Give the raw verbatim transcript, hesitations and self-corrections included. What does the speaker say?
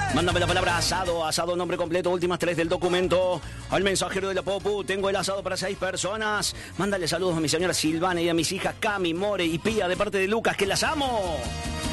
Mándame la palabra asado, asado nombre completo, últimas tres del documento. Al mensajero de la Popu, tengo el asado para seis personas. Mándale saludos a mi señora Silvana y a mis hijas Cami, More y Pía de parte de Lucas, que las amo.